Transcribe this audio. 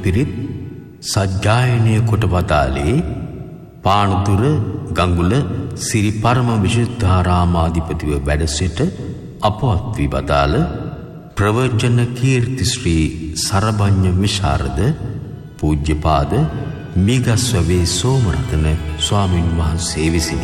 පිරිත් සජ්ජායනය කොට වදාළේ පානදුර ගඟුල සිරි පරම විශුද්ධාරාමාධිපතිව වැඩ සිට අපවත් වී වදාළ ප්‍රවචන කීර්ති ශ්‍රී සරභඤ්ඤ විශාරද පූජ්‍යපාද මිගස්වවේ සෝමරතන ස්වාමින් වහන්සේ විසිනි.